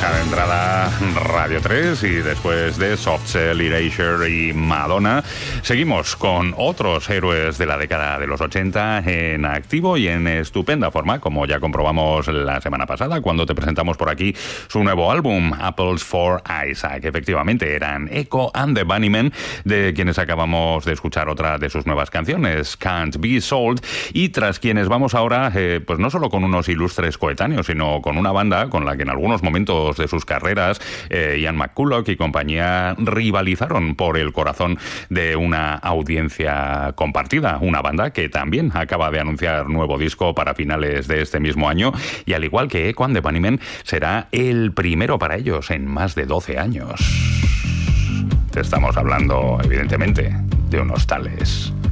deja de entrada Radio 3 y después de Soft Cell, Erasure y Madonna, seguimos con otros héroes de la década de los 80 en activo y en estupenda forma, como ya comprobamos la semana pasada cuando te presentamos por aquí su nuevo álbum, Apples for Isaac. Efectivamente, eran Echo and the Bunnymen, de quienes acabamos de escuchar otra de sus nuevas canciones, Can't Be Sold, y tras quienes vamos ahora, pues no solo con unos ilustres coetáneos, sino con una banda con la que en algunos momentos de sus carreras Ian McCulloch y compañía rivalizaron por el corazón de una audiencia compartida. Una banda que también acaba de anunciar nuevo disco para finales de este mismo año y al igual que Echo and the Bunnymen será el primero para ellos en más de 12 años. Te estamos hablando, evidentemente, de unos tales